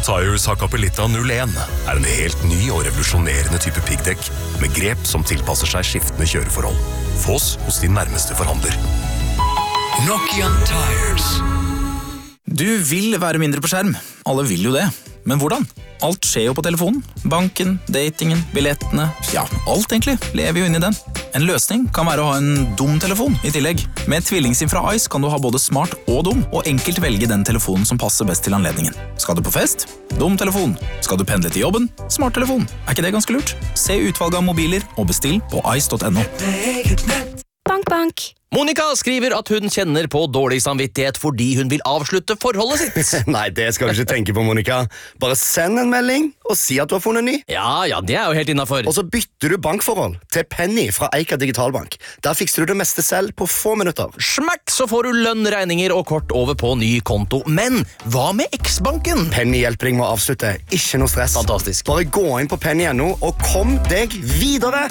Tires Hakkapeliitta 01 en helt ny og revolusjonerende type piggdekk med grep som tilpasser seg skiftende kjøreforhold. Fås hos din nærmeste forhandler. Nokian Tires. Du vil være mindre på skjerm. Alle vil jo det. Men hvordan? Alt skjer jo på telefonen. Banken, datingen, billettene. Ja, alt egentlig lever jo inn i den. En løsning kan være å ha en dum telefon i tillegg. Med TvillingSIM fra Ice kan du ha både smart og dum, og enkelt velge den telefonen som passer best til anledningen. Skal du på fest? Dum telefon. Skal du pendle til jobben? Smart telefon. Er ikke det ganske lurt? Se utvalget av mobiler og bestill på ice.no. Bank, bank. Monica skriver at hun kjenner på dårlig samvittighet fordi hun vil avslutte forholdet sitt. Nei, det skal du ikke tenke på, Monica. Bare send en melding og si at du har funnet ny. Ja, det er jo helt innenfor. Og så bytter du bankforhold til Penny fra Eika Digitalbank. Der fikser du det meste selv på få minutter. Smakk, så får du lønn, regninger og kort over på ny konto. Men hva med X-banken? Penny hjelper deg med å avslutte. Ikke noe stress. Fantastisk. Bare gå inn på penny.no og kom deg videre.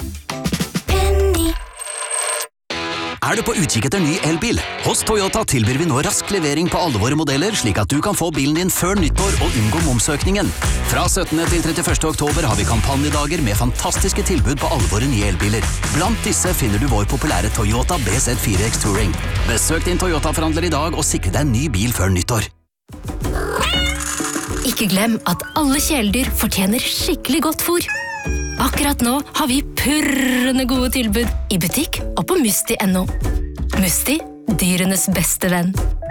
Er du på utkikk etter ny elbil? Hos Toyota tilbyr vi nå rask levering på alle våre modeller, slik at du kan få bilen din før nyttår og unngå momsøkningen. Fra 17. til 31. oktober har vi kampanjedager med fantastiske tilbud på alle våre nye elbiler. Blant disse finner du vår populære Toyota BZ4X Touring. Besøk din Toyota-forhandler i dag og sikre deg en ny bil før nyttår. Ikke glem at alle kjæledyr fortjener skikkelig godt fôr. Akkurat nå har vi purrende gode tilbud i butikk og på Musti.no. Musti, dyrenes beste venn.